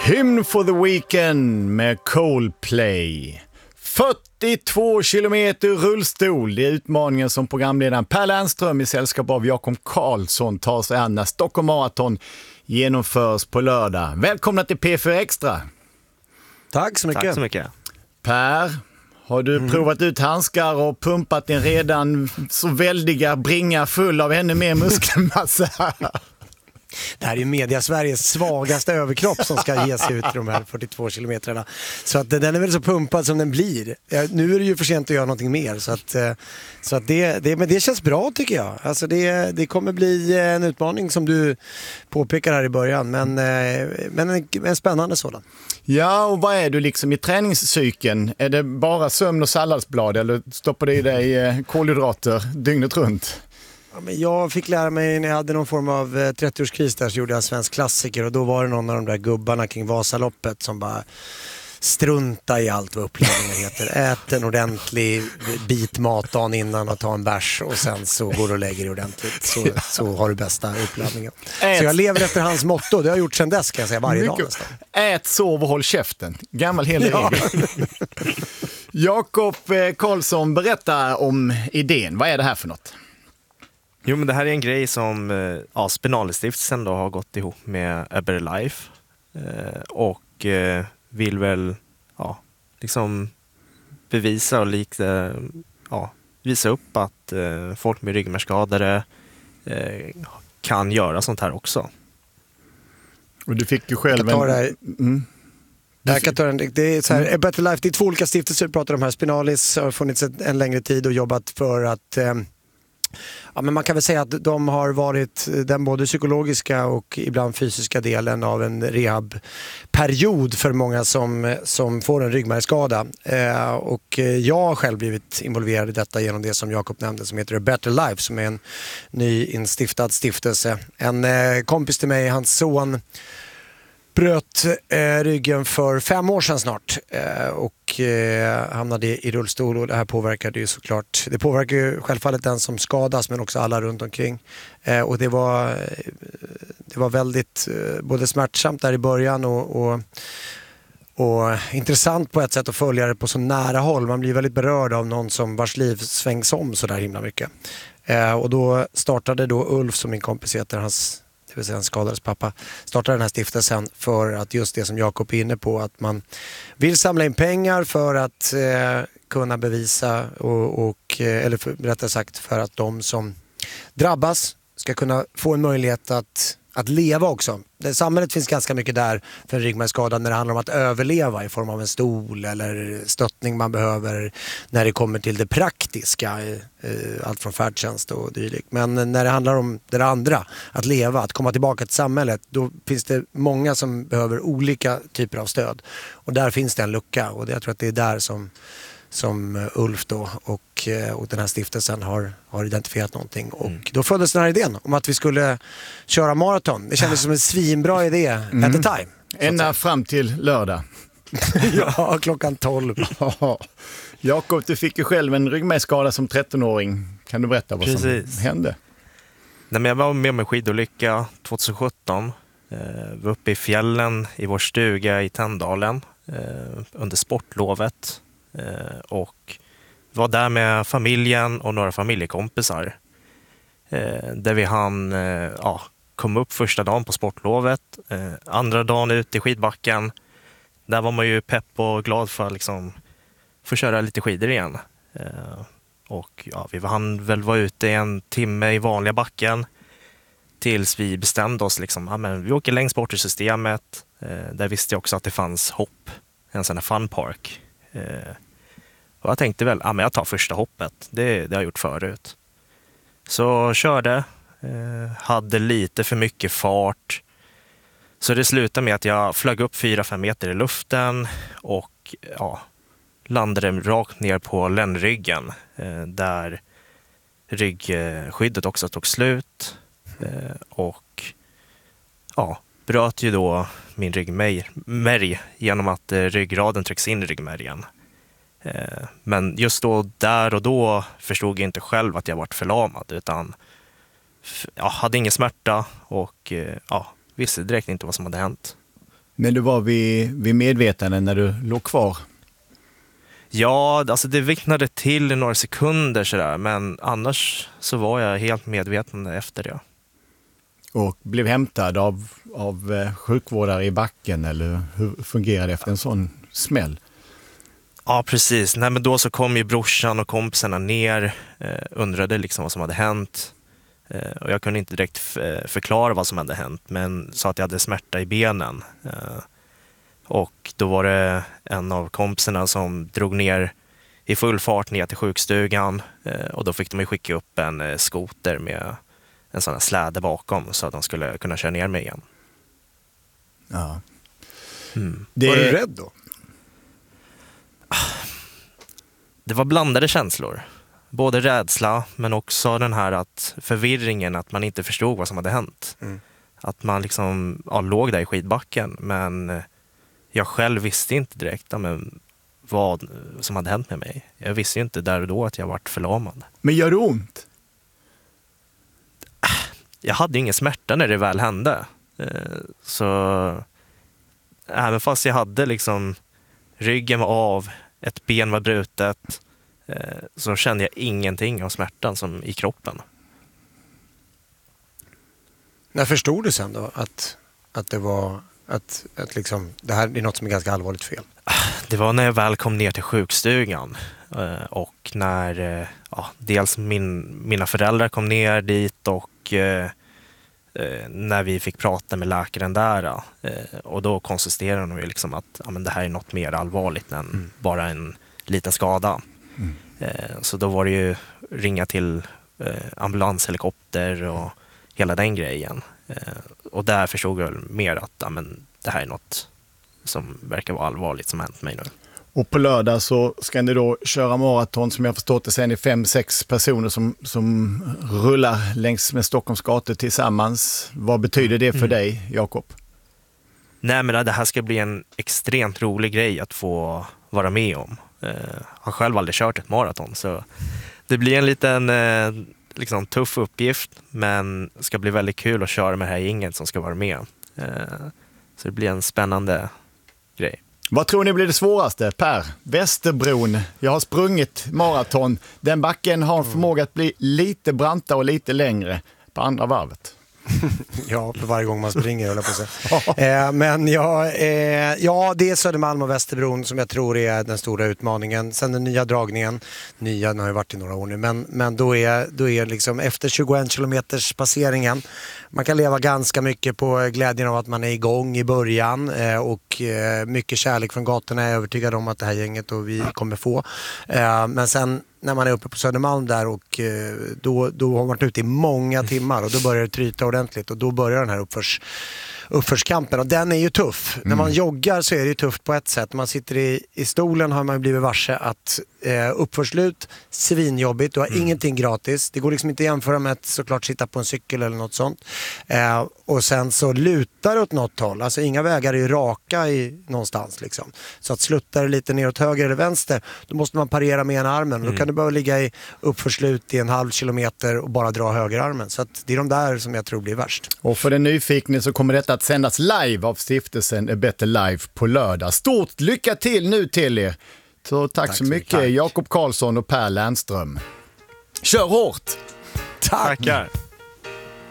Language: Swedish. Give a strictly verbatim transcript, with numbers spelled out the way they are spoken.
Hymn for the Weekend med Coldplay. fyrtiotvå kilometer rullstol. Det är utmaningen som programledaren Per Lernström i sällskap av Jakob Karlsson tar sig an när Stockholm Marathon genomförs på lördag. Välkomna till P fyra Extra. Tack så mycket. Tack så mycket. Per, har du mm. provat ut handskar och pumpat din redan så väldiga bringa full av ännu mer muskelmassa? Det här är ju media Sveriges svagaste överkropp som ska ge sig ut i de här fyrtiotvå kilometrarna. Så att den är väl så pumpad som den blir. Nu är det ju för sent att göra någonting mer. Så att, så att det, det, men det känns bra tycker jag. Alltså det, det kommer bli en utmaning som du påpekar här i början. Men, men en, en spännande sådan. Ja, och vad är du liksom i träningscykeln? Är det bara sömn och salladsblad eller stoppar du i dig kolhydrater dygnet runt? Ja, men jag fick lära mig när jag hade någon form av trettioårskris där, så gjorde jag en svensk klassiker och då var det någon av de där gubbarna kring Vasaloppet som bara strunta i allt vad uppladdningen heter. Ät en ordentlig bit mat dagen innan och ta en bärs och sen så går du och lägger dig ordentligt. Så, så har du bästa uppladdningen. Ät. Så jag lever efter hans motto. Det har jag gjort sedan dess kan jag säga varje Mycket. dag nästan. Ät, sov och håll käften. Gammal helig regel. Jakob Karlsson, berätta om idén. Vad är det här för något? Jo, men det här är en grej som ja, Spinalistiftelsen då har gått ihop med A Better Life eh, och eh, vill väl ja, liksom bevisa och lite, ja, visa upp att eh, folk med ryggmärgsskadade eh, kan göra sånt här också. Och du fick ju själv en... Det mm. Jag kan ta den. Det är så här, mm. A Better Life, det är två olika stiftelser vi pratar om här. Spinalis har funnits en längre tid och jobbat för att eh, ja, men man kan väl säga att de har varit den både psykologiska och ibland fysiska delen av en rehabperiod för många som, som får en ryggmärgsskada. Eh, och jag har själv blivit involverad i detta genom det som Jakob nämnde som heter A Better Life, som är en ny instiftad stiftelse. En eh, kompis till mig, hans son, bröt eh, ryggen för fem år sedan snart eh, och eh, hamnade i rullstol, och det här påverkade ju såklart, det påverkar ju självfallet den som skadas men också alla runt omkring eh, och det var det var väldigt eh, både smärtsamt där i början och, och och intressant på ett sätt att följa det på så nära håll. Man blir väldigt berörd av någon som vars liv svängs om så där himla mycket eh, och då startade då Ulf, som min kompis heter, hans det vill säga en skadades pappa, startade den här stiftelsen för att just det som Jakob är inne på, att man vill samla in pengar för att eh, kunna bevisa och, och eh, eller för, rättare sagt för att de som drabbas ska kunna få en möjlighet att att leva också. Det, samhället finns ganska mycket där för en ryggmärgsskada när det handlar om att överleva i form av en stol eller stöttning man behöver när det kommer till det praktiska, allt från färdtjänst och dylikt. Men när det handlar om det andra, att leva, att komma tillbaka till samhället, då finns det många som behöver olika typer av stöd. Och där finns det en lucka, och jag tror att det är där som som Ulf då och, och den här stiftelsen har, har identifierat någonting. Och mm. då föddes den här idén om att vi skulle köra maraton. Det kändes som en svinbra idé mm. at the time. Ända fram till lördag. Ja, klockan tolv. Jakob, du fick ju själv en ryggmärgsskada som trettonåring. Kan du berätta vad Precis. som hände? Nej, men jag var med om en skidolycka tjugohundrasjutton. Eh, vi var uppe i fjällen i vår stuga i Tänndalen eh, under sportlovet. Eh, och var där med familjen och några familjekompisar eh, där vi hann eh, ja, kom upp första dagen på sportlovet, eh, andra dagen ut i skidbacken. Där var man ju pepp och glad för att liksom få köra lite skidor igen. eh, och ja, vi hann väl vara ute en timme i vanliga backen tills vi bestämde oss liksom, ja, men vi åker längst bort i systemet. eh, där visste jag också att det fanns hopp, en sån här fun park. Eh, och jag tänkte väl, ja, men jag tar första hoppet. Det, det har jag gjort förut. Så körde. Eh, hade lite för mycket fart. Så det slutade med att jag flög upp fyra fem meter i luften. Och ja, landade rakt ner på ländryggen. Eh, där ryggskyddet också tog slut. Eh, och ja, bröt ju då min ryggmärg genom att eh, ryggraden trycks in i ryggmärgen. Eh, men just då, där och då förstod jag inte själv att jag varit förlamad, utan jag hade ingen smärta och eh, ja, visste direkt inte vad som hade hänt. Men du var vid, vid medvetande när du låg kvar? Ja, alltså det vittnade till i några sekunder sådär, men annars så var jag helt medveten efter det. Och blev hämtad av, av sjukvårdare i backen, eller hur fungerade det efter en sån smäll? Ja, precis. Nej, men då så kom ju brorsan och kompisarna ner, eh, undrade liksom vad som hade hänt. Eh, och jag kunde inte direkt f- förklara vad som hade hänt, men sa att jag hade smärta i benen. Eh, och då var det en av kompisarna som drog ner i full fart ner till sjukstugan. Eh, och då fick de ju skicka upp en eh, skoter med en sån här släde bakom så att de skulle kunna köra ner mig igen. Ja. Mm. Det... Var du rädd då? Det var blandade känslor. Både rädsla, men också den här att förvirringen, att man inte förstod vad som hade hänt. Mm. Att man liksom ja, låg där i skidbacken, men jag själv visste inte direkt ja, men vad som hade hänt med mig. Jag visste ju inte där och då att jag varit förlamad. Men gör det ont? Jag hade ingen smärta när det väl hände. Så även fast jag hade liksom ryggen var av, ett ben var brutet, så kände jag ingenting av smärtan som i kroppen. När förstod du sen då att, att det var att, att liksom, det här är något som är ganska allvarligt fel? Det var när jag väl kom ner till sjukstugan och när ja, dels min, mina föräldrar kom ner dit och eh, när vi fick prata med läkaren där eh, och då konstaterade de ju liksom att ja, men det här är något mer allvarligt än mm. bara en liten skada. Mm. Eh, så då var det ju ringa till eh, ambulanshelikopter och hela den grejen. Eh, och där förstod jag mer att ja, men det här är något som verkar vara allvarligt som har hänt mig nu. Och på lördag så ska ni då köra maraton, som jag förstått det, sen är fem, sex personer som, som rullar längs med Stockholms gator tillsammans. Vad betyder det för mm. dig, Jakob? Nej, men det här ska bli en extremt rolig grej att få vara med om. Jag har själv aldrig kört ett maraton, så det blir en liten liksom, tuff uppgift, men det ska bli väldigt kul att köra med det här gänget som ska vara med. Så det blir en spännande grej. Vad tror ni blir det svåraste? Per, Västerbron, jag har sprungit maraton. Den backen har en förmåga att bli lite brantare och lite längre på andra varvet. Ja, för varje gång man springer, höll jag på att säga. eh, Men ja, eh, ja, det är Södermalm och Västerbron som jag tror är den stora utmaningen. Sen den nya dragningen, nya, den har ju varit i några år nu, men, men då är, då är liksom efter tjugoen kilometers passeringen, man kan leva ganska mycket på glädjen av att man är igång i början eh, och eh, mycket kärlek från gatorna. Jag är övertygad om att det här gänget och vi kommer få. Eh, men sen när man är uppe på Södermalm där och eh, då, då har man varit ute i många timmar och då börjar det tryta ordentligt och då börjar den här uppförs, uppförskampen och den är ju tuff. Mm. När man joggar så är det ju tufft på ett sätt. När man sitter i, i stolen har man ju blivit varse att eh, uppförslut, svinjobbigt, du har mm. ingenting gratis. Det går liksom inte att jämföra med att såklart sitta på en cykel eller något sånt. Eh, och sen så lutar det åt något håll. Alltså inga vägar är ju raka i, någonstans liksom. Så att sluttar det lite neråt höger eller vänster, då måste man parera med ena armen. Mm. Då kan du behöva ligga i uppförslut i en halv kilometer och bara dra högerarmen. Så att det är de där som jag tror blir värst. Och för den nyfikna så kommer detta att sändas live av stiftelsen A Better Life på lördag. Stort lycka till nu till er. Så tack, tack så mycket, mycket. Jakob Karlsson och Per Lernström. Kör hårt! Tack! Tackar.